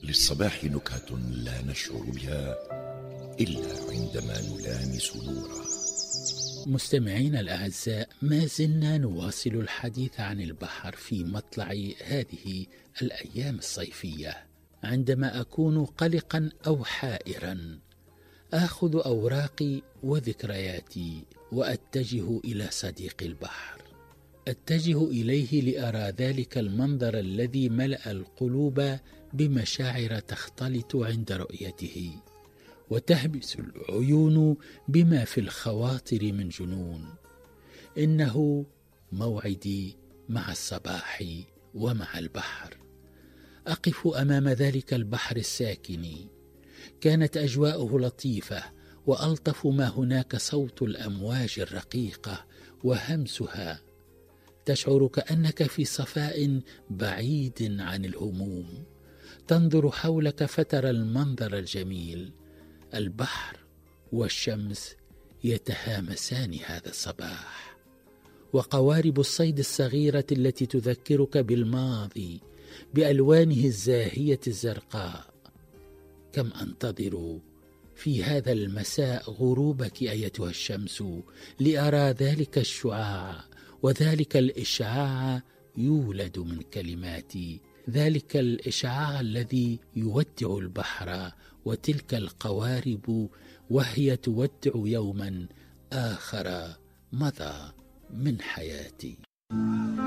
للصباح نكهة لا نشعر بها إلا عندما نلامس نورا. مستمعينا الأعزاء، ما زلنا نواصل الحديث عن البحر في مطلع هذه الأيام الصيفية. عندما أكون قلقا أو حائرا آخذ أوراقي وذكرياتي وأتجه إلى صديق البحر، أتجه إليه لأرى ذلك المنظر الذي ملأ القلوب بمشاعر تختلط عند رؤيته، وتهبس العيون بما في الخواطر من جنون. إنه موعدي مع الصباح ومع البحر. أقف أمام ذلك البحر الساكن، كانت أجواؤه لطيفة، وألطف ما هناك صوت الأمواج الرقيقة وهمسها. تشعر كأنك في صفاء بعيد عن الهموم، تنظر حولك فترى المنظر الجميل. البحر والشمس يتهامسان هذا الصباح، وقوارب الصيد الصغيرة التي تذكرك بالماضي بألوانه الزاهية الزرقاء. كم أنتظر في هذا المساء غروبك أيتها الشمس لأرى ذلك الشعاع، وذلك الإشعاع يولد من كلماتي، ذلك الإشعاع الذي يودع البحر وتلك القوارب وهي تودع يوما آخر مضى من حياتي.